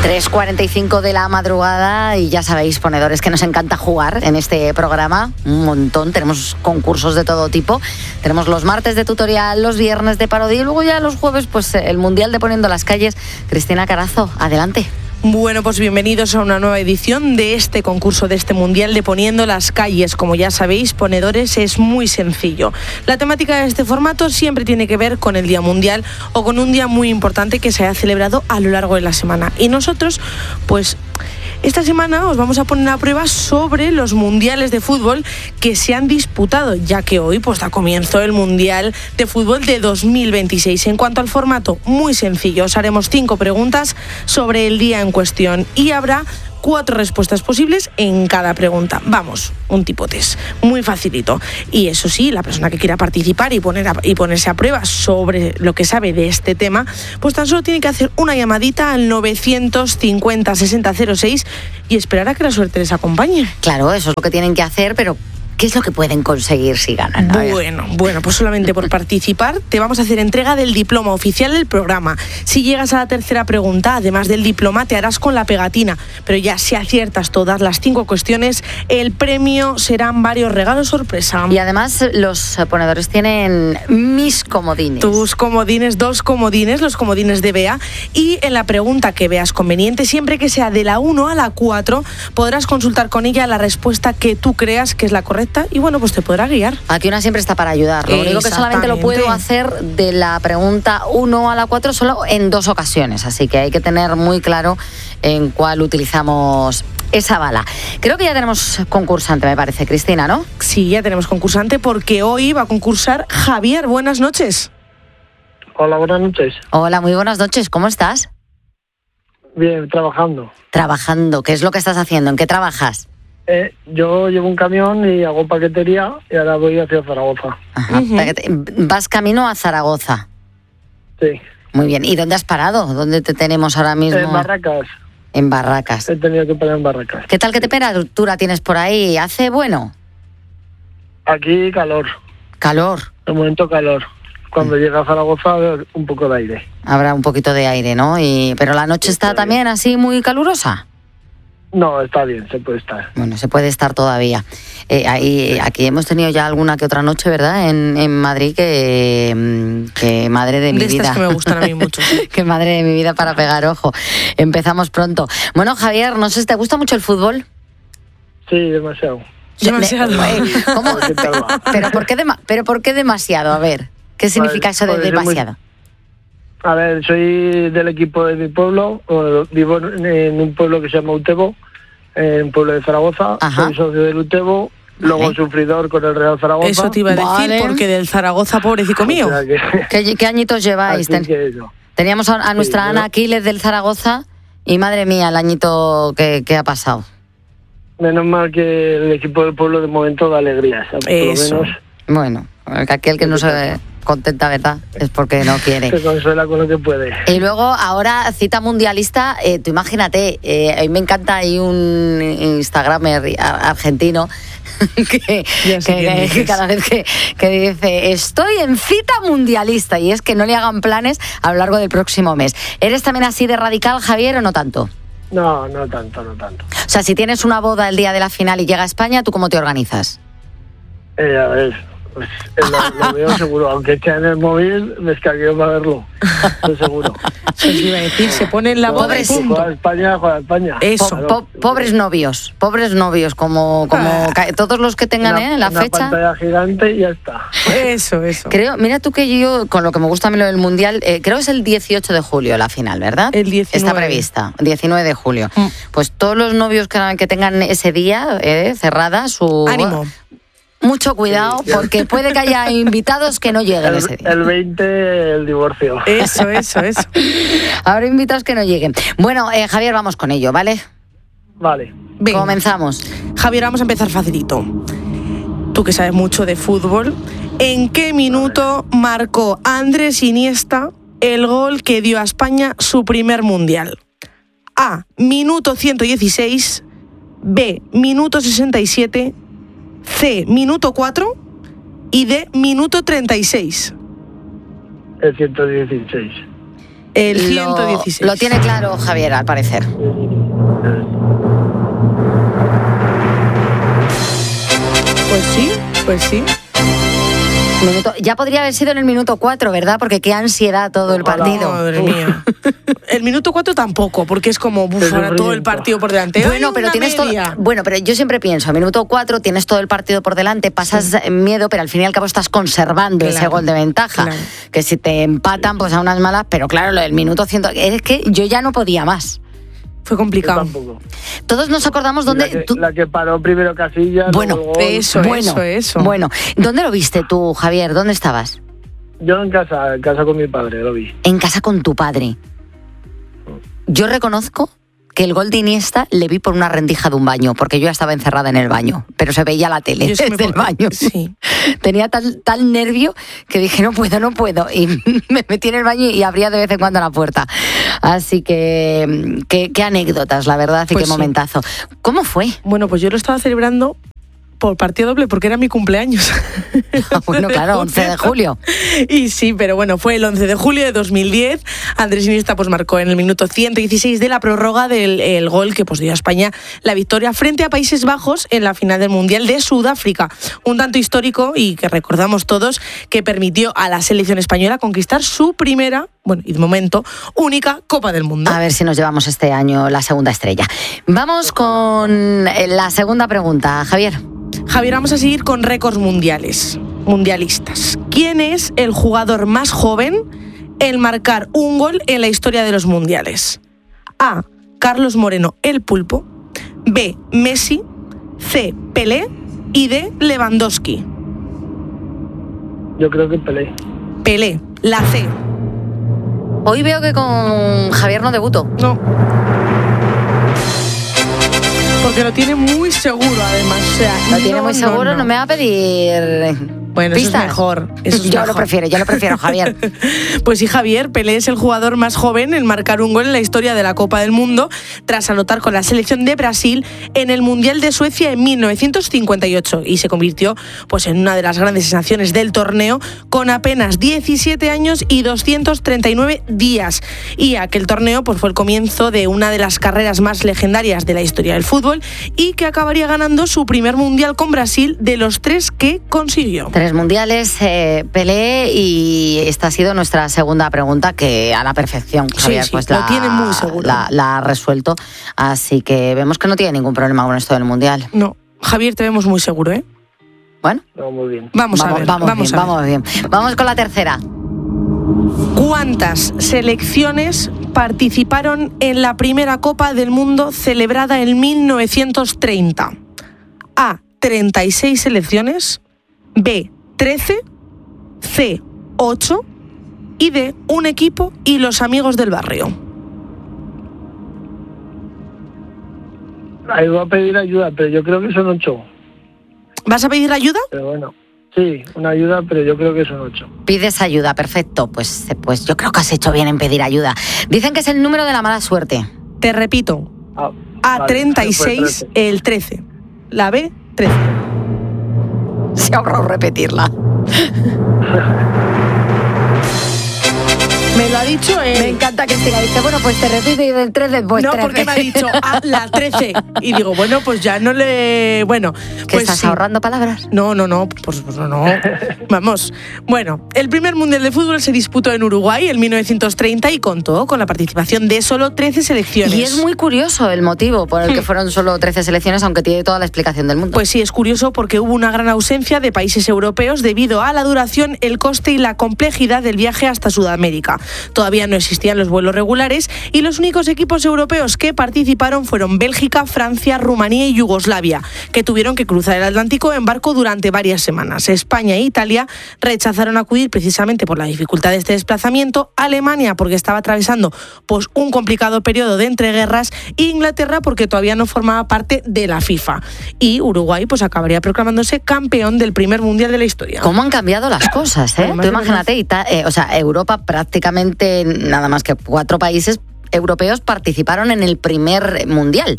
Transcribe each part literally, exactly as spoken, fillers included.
tres cuarenta y cinco de la madrugada y ya sabéis, ponedores, que nos encanta jugar en este programa, un montón, tenemos concursos de todo tipo, tenemos los martes de tutorial, los viernes de parodia y luego ya los jueves pues el Mundial de Poniendo las Calles. Cristina Carazo, adelante. Bueno, pues bienvenidos a una nueva edición de este concurso, de este Mundial de Poniendo las Calles. Como ya sabéis, ponedores, es muy sencillo. La temática de este formato siempre tiene que ver con el Día Mundial o con un día muy importante que se haya celebrado a lo largo de la semana. Y nosotros, pues... esta semana os vamos a poner a prueba sobre los mundiales de fútbol que se han disputado, ya que hoy pues da comienzo el Mundial de Fútbol de dos mil veintiséis. En cuanto al formato, muy sencillo, os haremos cinco preguntas sobre el día en cuestión y habrá cuatro respuestas posibles en cada pregunta. Vamos, un tipo test, muy facilito. Y eso sí, la persona que quiera participar y, poner a, y ponerse a prueba sobre lo que sabe de este tema, pues tan solo tiene que hacer una llamadita al novecientos cincuenta sesenta cero seis y esperar a que la suerte les acompañe. Claro, eso es lo que tienen que hacer, pero ¿qué es lo que pueden conseguir si ganan? Bueno, bueno, pues solamente por participar te vamos a hacer entrega del diploma oficial del programa. Si llegas a la tercera pregunta, además del diploma, te harás con la pegatina. Pero ya si aciertas todas las cinco cuestiones, el premio serán varios regalos sorpresa. Y además los ponedores tienen mis comodines. Tus comodines, dos comodines, los comodines de Bea. Y en la pregunta que veas conveniente, siempre que sea de la uno a la cuatro, podrás consultar con ella la respuesta que tú creas que es la correcta. Y bueno, pues te podrá guiar. Aquí una siempre está para ayudar. Lo único que solamente lo puedo hacer de la pregunta uno a la cuatro solo en dos ocasiones. Así que hay que tener muy claro en cuál utilizamos esa bala. Creo que ya tenemos concursante, me parece, Cristina, ¿no? Sí, ya tenemos concursante porque hoy va a concursar Javier. Buenas noches. Hola, buenas noches. Hola, muy buenas noches. ¿Cómo estás? Bien, trabajando. Trabajando. ¿Qué es lo que estás haciendo? ¿En qué trabajas? Eh, yo llevo un camión y hago paquetería y ahora voy hacia Zaragoza. Ajá. Uh-huh. ¿Vas camino a Zaragoza? Sí. Muy bien. ¿Y dónde has parado? ¿Dónde te tenemos ahora mismo? En Barracas. En Barracas. He tenido que parar en Barracas. ¿Qué tal, qué temperatura tienes por ahí? ¿Hace bueno? Aquí calor. ¿Calor? De momento calor. Cuando mm. llega a Zaragoza, un poco de aire. Habrá un poquito de aire, ¿no? Y pero la noche está, está también así muy calurosa. No, está bien, se puede estar. Bueno, se puede estar todavía. Eh, ahí, aquí hemos tenido ya alguna que otra noche, ¿verdad? En, en Madrid, que, que madre de mi de vida. Estas que me gustan a mí mucho. Que madre de mi vida para pegar ojo. Empezamos pronto. Bueno, Javier, no sé si te gusta mucho el fútbol. Sí, demasiado. Demasiado. ¿Cómo? ¿Pero por qué, dema- ¿Pero por qué demasiado? A ver, ¿qué significa pues, eso de pues demasiado? Muy... A ver, soy del equipo de mi pueblo, vivo en un pueblo que se llama Utebo, en un pueblo de Zaragoza. Ajá. Soy socio del Utebo, vale. Luego sufridor con el Real Zaragoza. Eso te iba a decir, vale. Porque del Zaragoza, pobrecito mío. O sea que... ¿Qué, ¿Qué añitos lleváis? Ten... Teníamos a, a nuestra sí, Ana ¿no? Aquiles del Zaragoza y madre mía, el añito que, que ha pasado. Menos mal que el equipo del pueblo de momento da alegrías. Por Eso. Lo menos. Bueno, aquel que no se contenta, ¿verdad? Es porque no quiere. Se consuela con lo que puede. Y luego, ahora, cita mundialista, eh, tú imagínate, eh, a mí me encanta, hay un Instagramer argentino que, que, que, que cada vez que, que dice, estoy en cita mundialista, y es que no le hagan planes a lo largo del próximo mes. ¿Eres también así de radical, Javier, o no tanto? No, no tanto, no tanto. O sea, si tienes una boda el día de la final y llega a España, ¿tú cómo te organizas? Eh, a ver... Pues lo, lo veo seguro, aunque esté en el móvil, me escaqueo para verlo, estoy seguro. Eso iba a decir, se pone en la boda y punto. Juega España, juega España. Eso. Claro. Po- pobres novios, pobres novios, como, como ah. todos los que tengan una, ¿eh? la una fecha. Una pantalla gigante y ya está. Eso, eso. Creo, mira tú que yo, con lo que me gusta a mí lo del Mundial, eh, creo que es el dieciocho de julio la final, ¿verdad? El diecinueve. Está prevista, diecinueve de julio. Mm. Pues todos los novios que, que tengan ese día eh, cerrada su... Ánimo. Mucho cuidado, sí, porque puede que haya invitados que no lleguen el, ese día. El veinte, el divorcio. Eso, eso, eso. Habrá invitados que no lleguen. Bueno, eh, Javier, vamos con ello, ¿vale? Vale. Venga. Comenzamos. Javier, vamos a empezar facilito. Tú que sabes mucho de fútbol, ¿en qué minuto vale. marcó Andrés Iniesta el gol que dio a España su primer mundial? A, minuto ciento dieciséis, B, minuto sesenta y siete, C, minuto cuatro y D, minuto treinta y seis. El ciento dieciséis. El ciento dieciséis. Lo, lo tiene claro Javier, al parecer. Pues sí, pues sí. Minuto, ya podría haber sido en el minuto cuatro, ¿verdad? Porque qué ansiedad todo el partido. Oh, madre mía. El minuto cuatro tampoco, porque es como buf, ahora todo el partido por delante. Bueno, pero tienes todo, bueno, pero yo siempre pienso, a minuto cuatro tienes todo el partido por delante, pasas sí. miedo, pero al fin y al cabo estás conservando claro, ese gol de ventaja. Claro. Que si te empatan, pues a unas malas, pero claro, lo del minuto cien, es que yo ya no podía más. Fue complicado. Todos nos acordamos dónde... La que, tú... la que paró primero Casillas... Bueno, eso, bueno, eso, eso. Bueno, ¿dónde lo viste tú, Javier? ¿Dónde estabas? Yo en casa, en casa con mi padre, lo vi. En casa con tu padre. Yo reconozco que el gol de Iniesta le vi por una rendija de un baño, porque yo ya estaba encerrada en el baño, pero se veía la tele desde el puedo... baño. Sí. Tenía tal, tal nervio que dije, no puedo, no puedo. Y me metí en el baño y abría de vez en cuando la puerta. Así que, qué, qué anécdotas, la verdad, y pues qué sí. momentazo. ¿Cómo fue? Bueno, pues yo lo estaba celebrando por partido doble porque era mi cumpleaños. Ah, bueno, claro, once de julio. Y sí, pero bueno, fue el once de julio de dos mil diez. Andrés Iniesta pues marcó en el minuto ciento dieciséis de la prórroga del el gol que pues dio a España la victoria frente a Países Bajos en la final del Mundial de Sudáfrica. Un tanto histórico y que recordamos todos que permitió a la selección española conquistar su primera, bueno, y de momento, única Copa del Mundo. A ver si nos llevamos este año la segunda estrella. Vamos con la segunda pregunta, Javier. Javier, vamos a seguir con récords mundiales, mundialistas. ¿Quién es el jugador más joven en marcar un gol en la historia de los mundiales? A. Carlos Moreno, el Pulpo. B. Messi. C. Pelé. Y D. Lewandowski. Yo creo que Pelé. Pelé, la C. Hoy veo que con Javier no debuto. No. Porque lo tiene muy seguro, además. O sea, lo tiene no, muy seguro, no, no. no me va a pedir... Bueno, ¿Pistas? Eso es mejor. Eso es yo mejor. lo prefiero, yo lo prefiero, Javier. Pues sí, Javier, Pelé es el jugador más joven en marcar un gol en la historia de la Copa del Mundo, tras anotar con la selección de Brasil en el Mundial de Suecia en mil novecientos cincuenta y ocho y se convirtió pues en una de las grandes sensaciones del torneo con apenas diecisiete años y doscientos treinta y nueve días. Y aquel torneo pues fue el comienzo de una de las carreras más legendarias de la historia del fútbol y que acabaría ganando su primer Mundial con Brasil de los tres que consiguió. Tres mundiales, eh, Pelé, y esta ha sido nuestra segunda pregunta, que a la perfección, Javier, sí, sí, pues lo la, tiene muy seguro. La, la ha resuelto, así que vemos que no tiene ningún problema con esto del Mundial. No, Javier, te vemos muy seguro, ¿eh? Bueno, no, muy bien. Vamos, vamos a ver, vamos, vamos, bien, a ver. vamos bien. Vamos con la tercera. ¿Cuántas selecciones participaron en la primera Copa del Mundo celebrada en mil novecientos treinta? A. treinta y seis selecciones. B. trece. C. ocho. Y D. un equipo y los amigos del barrio. Ahí voy a pedir ayuda, pero yo creo que son ocho. ¿Vas a pedir ayuda? Pero bueno, sí, una ayuda, pero yo creo que son ocho. Pides ayuda, perfecto. Pues, pues yo creo que has hecho bien en pedir ayuda. Dicen que es el número de la mala suerte. Te repito. Ah, A. vale, treinta y seis, el trece. La B. trece. Se ahorró repetirla. Me lo ha dicho él. Me encanta que te dice, bueno, pues te repito y del trece, pues no, trece. porque me ha dicho a la trece. Y digo, bueno, pues ya no le... Bueno, ¿Qué pues estás sí. ahorrando palabras? No, no, no, pues, pues no, no. Vamos. Bueno, el primer Mundial de Fútbol se disputó en Uruguay en mil novecientos treinta y contó con la participación de solo trece selecciones. Y es muy curioso el motivo por el que fueron solo trece selecciones, aunque tiene toda la explicación del mundo. Pues sí, es curioso porque hubo una gran ausencia de países europeos debido a la duración, el coste y la complejidad del viaje hasta Sudamérica. Todavía no existían los vuelos regulares y los únicos equipos europeos que participaron fueron Bélgica, Francia, Rumanía y Yugoslavia, que tuvieron que cruzar el Atlántico en barco durante varias semanas. España e Italia rechazaron acudir precisamente por la dificultad de este desplazamiento, Alemania porque estaba atravesando pues, un complicado periodo de entreguerras e Inglaterra porque todavía no formaba parte de la FIFA. Y Uruguay pues acabaría proclamándose campeón del primer Mundial de la historia. ¿Cómo han cambiado las cosas? ¿eh? Tú imagínate, Ita- eh, o sea, Europa prácticamente nada más que cuatro países europeos participaron en el primer mundial.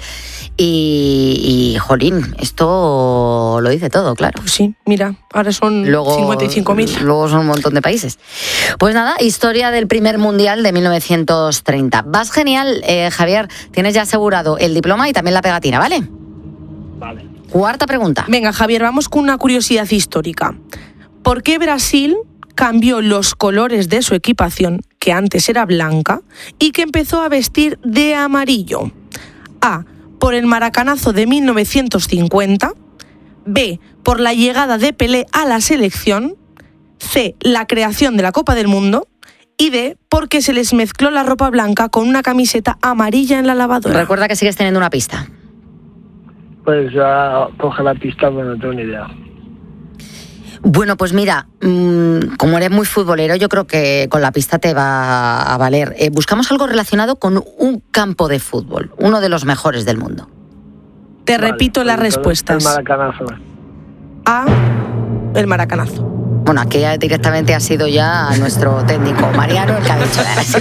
Y, y jolín, esto lo dice todo, claro. Pues sí, mira, ahora son luego, cincuenta y cinco mil. Luego son un montón de países. Pues nada, historia del primer mundial de mil novecientos treinta. Vas genial, eh, Javier, tienes ya asegurado el diploma y también la pegatina, ¿vale? Vale. Cuarta pregunta. Venga, Javier, vamos con una curiosidad histórica. ¿Por qué Brasil cambió los colores de su equipación, que antes era blanca, y que empezó a vestir de amarillo? A, por el maracanazo de mil novecientos cincuenta. B, por la llegada de Pelé a la selección. C, la creación de la Copa del Mundo. Y D, porque se les mezcló la ropa blanca con una camiseta amarilla en la lavadora. Recuerda que sigues teniendo una pista. Pues ya coge la pista, pero no tengo ni idea. Bueno, pues mira, mmm, como eres muy futbolero, yo creo que con la pista te va a valer. Eh, buscamos algo relacionado con un campo de fútbol, uno de los mejores del mundo. Te vale, repito las respuestas. El maracanazo. A, el maracanazo. Bueno, aquí directamente ha sido ya nuestro técnico, Mariano, el que ha dicho.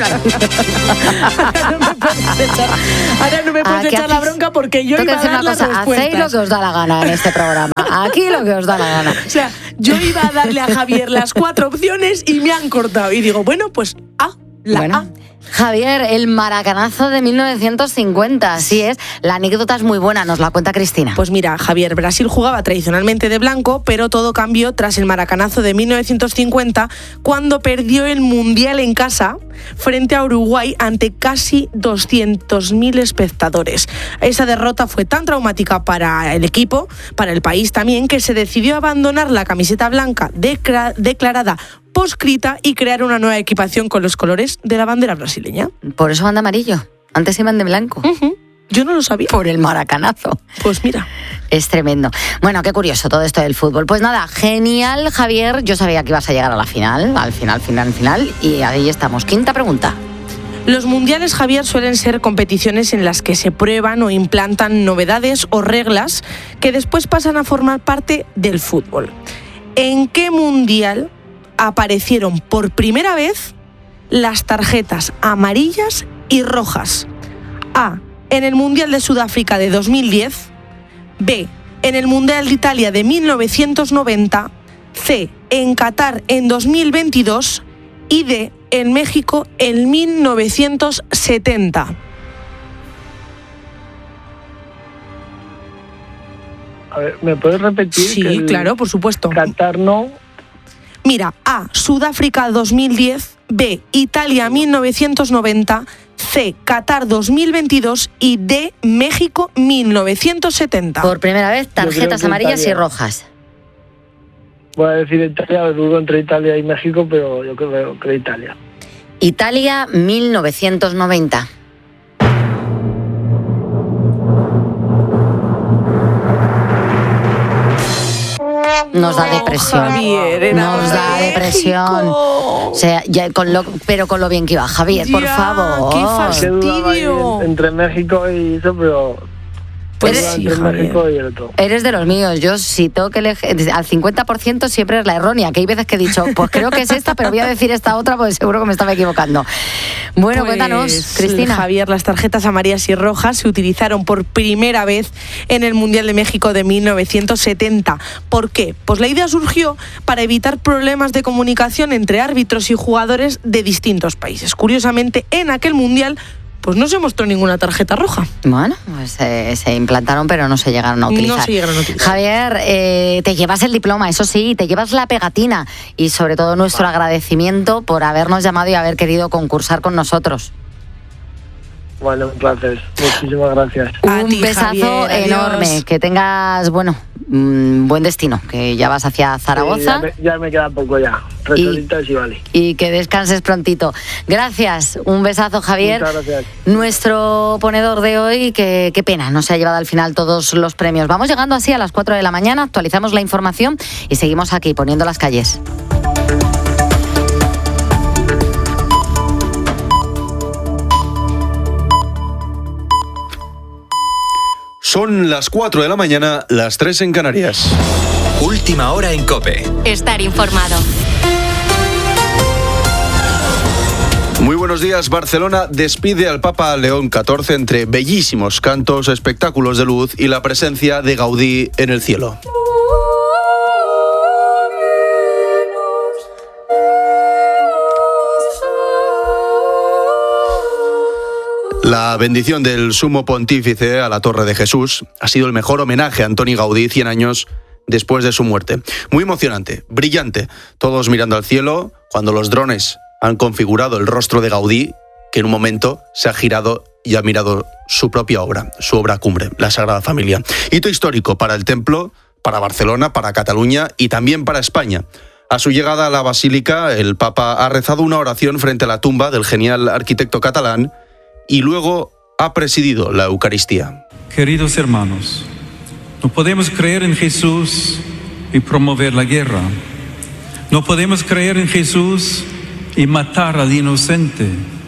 Ahora no me puedes echar, ahora no me puedes echar la bronca porque yo iba a dar las respuestas. Hacéis lo que os da la gana en este programa. Aquí lo que os da la gana. O sea, yo iba a darle a Javier las cuatro opciones y me han cortado. Y digo, bueno, pues A, la bueno. A. Javier, el maracanazo de mil novecientos cincuenta, así es. La anécdota es muy buena, nos la cuenta Cristina. Pues mira, Javier, Brasil jugaba tradicionalmente de blanco, pero todo cambió tras el maracanazo de mil novecientos cincuenta, cuando perdió el Mundial en casa frente a Uruguay ante casi doscientos mil espectadores. Esa derrota fue tan traumática para el equipo, para el país también, que se decidió abandonar la camiseta blanca decra- declarada poscrita y crear una nueva equipación con los colores de la bandera brasileña. Por eso van de amarillo. Antes iban de blanco. Uh-huh. Yo no lo sabía. Por el maracanazo. Pues mira. Es tremendo. Bueno, qué curioso todo esto del fútbol. Pues nada, genial, Javier. Yo sabía que ibas a llegar a la final, al final, final, final. Y ahí estamos. Quinta pregunta. Los mundiales, Javier, suelen ser competiciones en las que se prueban o implantan novedades o reglas que después pasan a formar parte del fútbol. ¿En qué mundial aparecieron por primera vez las tarjetas amarillas y rojas? A, en el Mundial de Sudáfrica de dos mil diez. B, en el Mundial de Italia de mil novecientos noventa. C, en Qatar en dos mil veintidós. Y D, en México en mil novecientos setenta. A ver, ¿me puedes repetir? Sí, que claro, por supuesto. Qatar no. Mira, A, Sudáfrica dos mil diez, B, Italia mil novecientos noventa, C, Qatar dos mil veintidós y D, México mil novecientos setenta. Por primera vez, tarjetas amarillas Italia. Y rojas. Voy a decir Italia, dudo entre Italia y México, pero yo creo que Italia. Italia mil novecientos noventa. Nos da depresión. Javier, nos da depresión. O sea, ya con lo, pero con lo bien que iba, Javier, por ya, favor. Qué fastidio. En, entre México y eso, pero pues eres, sí, entre México y el otro. Eres de los míos. Yo si tengo que elegir, al cincuenta por ciento siempre es la errónea, que hay veces que he dicho, pues creo que es esta, pero voy a decir esta otra porque seguro que me estaba equivocando. Bueno, pues, cuéntanos, Cristina. Javier, las tarjetas amarillas y rojas se utilizaron por primera vez en el Mundial de México de mil novecientos setenta. ¿Por qué? Pues la idea surgió para evitar problemas de comunicación entre árbitros y jugadores de distintos países. Curiosamente, en aquel Mundial pues no se mostró ninguna tarjeta roja. Bueno, pues eh, se implantaron, pero no se llegaron a utilizar. No se llegaron a utilizar. Javier, eh, te llevas el diploma, eso sí, te llevas la pegatina y sobre todo nuestro vale. agradecimiento por habernos llamado y haber querido concursar con nosotros. Bueno, un placer. Muchísimas gracias. Un ti, besazo Javier, enorme. Adiós. Que tengas, bueno, mmm, buen destino, que ya vas hacia Zaragoza. Sí, ya, me, ya me queda poco ya. Tres y, horitas y vale. Y que descanses prontito. Gracias. Un besazo, Javier. Muchas gracias. Nuestro ponedor de hoy, que qué pena, no se ha llevado al final todos los premios. Vamos llegando así a las cuatro de la mañana, actualizamos la información y seguimos aquí poniendo las calles. Son las cuatro de la mañana, las tres en Canarias. Última hora en COPE. Estar informado. Muy buenas buenos días. Barcelona despide al Papa León catorce entre bellísimos cantos, espectáculos de luz y la presencia de Gaudí en el cielo. La bendición del sumo pontífice a la Torre de Jesús ha sido el mejor homenaje a Antoni Gaudí cien años después de su muerte. Muy emocionante, brillante, todos mirando al cielo cuando los drones han configurado el rostro de Gaudí, que en un momento se ha girado y ha mirado su propia obra, su obra cumbre, la Sagrada Familia. Hito histórico para el templo, para Barcelona, para Cataluña y también para España. A su llegada a la Basílica, el Papa ha rezado una oración frente a la tumba del genial arquitecto catalán y luego ha presidido la Eucaristía. Queridos hermanos, no podemos creer en Jesús y promover la guerra. No podemos creer en Jesús y matar al inocente.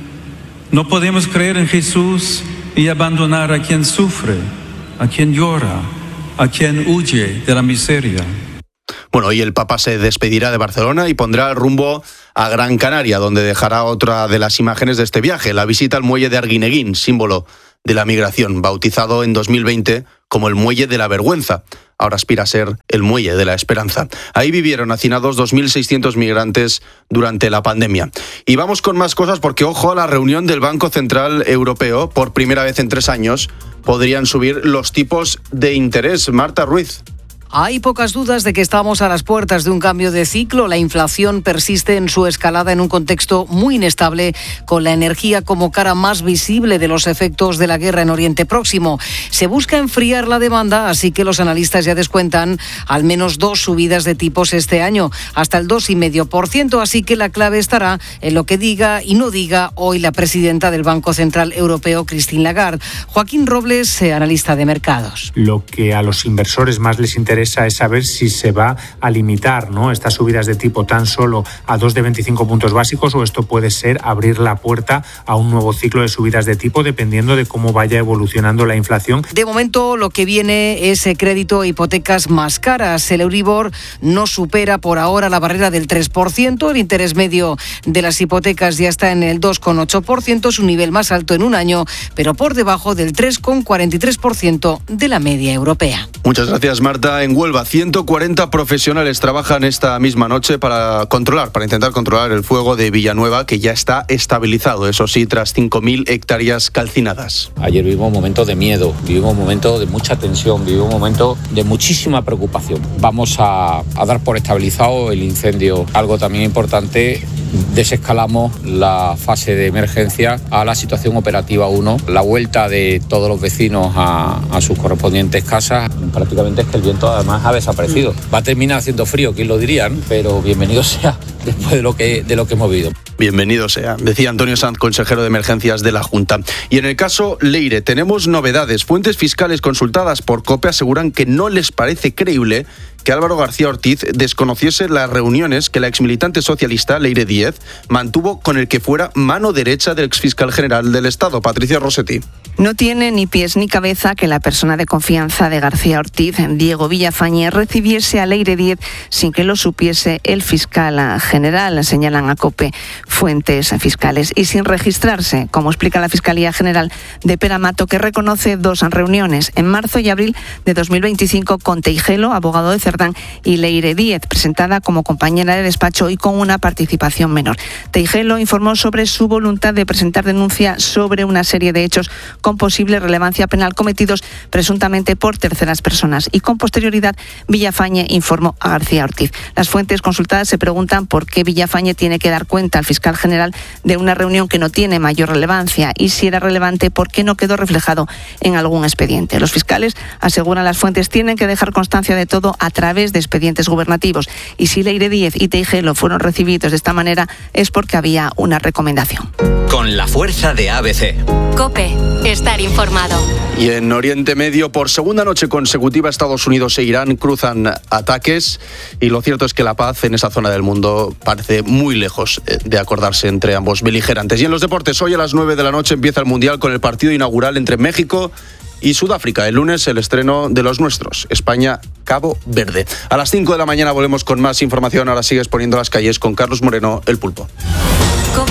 No podemos creer en Jesús y abandonar a quien sufre, a quien llora, a quien huye de la miseria. Bueno, hoy el Papa se despedirá de Barcelona y pondrá rumbo a Gran Canaria, donde dejará otra de las imágenes de este viaje, la visita al muelle de Arguineguín, símbolo de la migración, bautizado en dos mil veinte como el muelle de la vergüenza. Ahora aspira a ser el muelle de la esperanza. Ahí vivieron hacinados dos mil seiscientos migrantes durante la pandemia. Y vamos con más cosas porque, ojo, a la reunión del Banco Central Europeo, por primera vez en tres años, podrían subir los tipos de interés. Marta Ruiz. Hay pocas dudas de que estamos a las puertas de un cambio de ciclo. La inflación persiste en su escalada en un contexto muy inestable, con la energía como cara más visible de los efectos de la guerra en Oriente Próximo. Se busca enfriar la demanda, así que los analistas ya descuentan al menos dos subidas de tipos este año, hasta el dos coma cinco por ciento. Así que la clave estará en lo que diga y no diga hoy la presidenta del Banco Central Europeo, Christine Lagarde. Joaquín Robles, analista de mercados. Lo que a los inversores más les interesa es saber si se va a limitar, ¿no?, estas subidas de tipo tan solo a dos de veinticinco puntos básicos, o esto puede ser abrir la puerta a un nuevo ciclo de subidas de tipo dependiendo de cómo vaya evolucionando la inflación. De momento lo que viene es crédito e hipotecas más caras. El Euribor no supera por ahora la barrera del tres por ciento. El interés medio de las hipotecas ya está en el dos coma ocho por ciento, su nivel más alto en un año, pero por debajo del tres coma cuarenta y tres por ciento de la media europea. Muchas gracias, Marta. En Huelva, ciento cuarenta profesionales trabajan esta misma noche para controlar, para intentar controlar el fuego de Villanueva, que ya está estabilizado, eso sí, tras cinco mil hectáreas calcinadas. Ayer vivimos un momento de miedo, vivimos un momento de mucha tensión, vivimos un momento de muchísima preocupación. Vamos a, a dar por estabilizado el incendio. Algo también importante, desescalamos la fase de emergencia a la situación operativa uno. La vuelta de todos los vecinos a, a sus correspondientes casas, prácticamente es que el viento además ha desaparecido. Va a terminar haciendo frío, quién lo dirían, pero bienvenido sea después de lo que, de lo que hemos vivido. Bienvenido sea, decía Antonio Sanz, consejero de emergencias de la Junta. Y en el caso Leire tenemos novedades. Fuentes fiscales consultadas por COPE aseguran que no les parece creíble que Álvaro García Ortiz desconociese las reuniones que la exmilitante socialista Leire Díez mantuvo con el que fuera mano derecha del exfiscal general del Estado, Patricia Rossetti. No tiene ni pies ni cabeza que la persona de confianza de García Ortiz, Diego Villafañe, recibiese a Leire Díez sin que lo supiese el fiscal general, señalan a COPE fuentes fiscales, y sin registrarse, como explica la Fiscalía General de Peramato, que reconoce dos reuniones en marzo y abril de dos mil veinticinco con Teijelo, abogado de Cerdán, y Leire Díez, presentada como compañera de despacho y con una participación menor. Teijelo informó sobre su voluntad de presentar denuncia sobre una serie de hechos con posible relevancia penal cometidos presuntamente por terceras personas, y con posterioridad Villafañe informó a García Ortiz. Las fuentes consultadas se preguntan por qué Villafañe tiene que dar cuenta al fiscal general de una reunión que no tiene mayor relevancia, y si era relevante, por qué no quedó reflejado en algún expediente. Los fiscales, aseguran las fuentes, tienen que dejar constancia de todo a través de expedientes gubernativos, y si Leire Díez y Teijelo fueron recibidos de esta manera es porque había una recomendación. Con la fuerza de A B C. COPE. Estar informado. Y en Oriente Medio, por segunda noche consecutiva, Estados Unidos e Irán cruzan ataques, y lo cierto es que la paz en esa zona del mundo parece muy lejos de acordarse entre ambos beligerantes. Y en los deportes, hoy a las nueve de la noche empieza el Mundial con el partido inaugural entre México y Sudáfrica. El lunes el estreno de los nuestros, España-Cabo Verde. A las cinco de la mañana volvemos con más información. Ahora sigues poniendo las calles con Carlos Moreno, El Pulpo. COPE.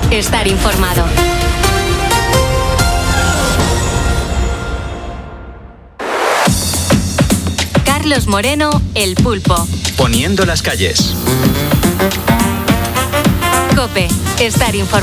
estar informado. Carlos Moreno, El Pulpo. Poniendo las calles. COPE, estar informado.